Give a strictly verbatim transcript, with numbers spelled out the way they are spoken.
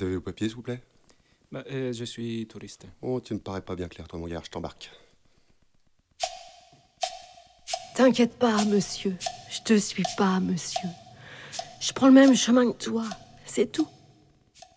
Vous avez vos papiers, s'il vous plaît? Bah, euh, je suis touriste. Oh, tu ne parais pas bien clair, toi, mon gars, je t'embarque. T'inquiète pas, monsieur. Je te suis pas, monsieur. Je prends le même chemin que toi. C'est tout.